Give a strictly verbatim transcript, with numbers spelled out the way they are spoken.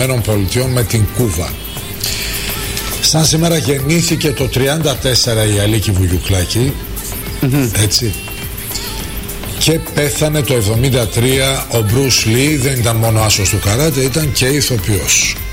Πολιτειών με την Κούβα. Σαν σήμερα γεννήθηκε το τριάντα τέσσερα η Αλίκη Βουγιουκλάκη, mm-hmm. έτσι, και πέθανε το εβδομήντα τρία ο Μπρους Λι. Δεν ήταν μόνο άσος του καράτε, ήταν και ηθοποιός.